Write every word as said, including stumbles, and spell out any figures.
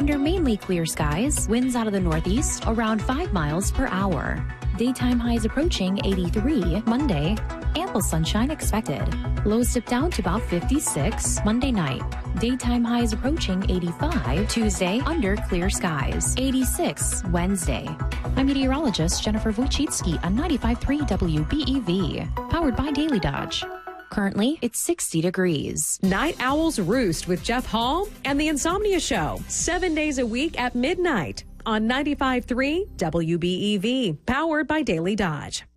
Under mainly clear skies, winds out of the northeast around five miles per hour. Daytime highs approaching eighty-three Monday. Ample sunshine expected. Lows dip down to about fifty-six Monday night. Daytime highs approaching eighty-five Tuesday under clear skies. eighty-six Wednesday. I'm meteorologist Jennifer Wojcicki on ninety-five point three W B E V. Powered by Daily Dodge. Currently, it's sixty degrees. Night Owls Roost with Jeff Hall and The Insomnia Show. Seven days a week at midnight on ninety-five point three W B E V. Powered by Daily Dodge.